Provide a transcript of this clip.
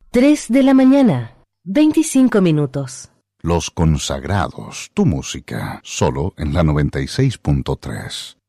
3 de la mañana, 25 minutos. Los Consagrados, tu música, solo en la 96.3.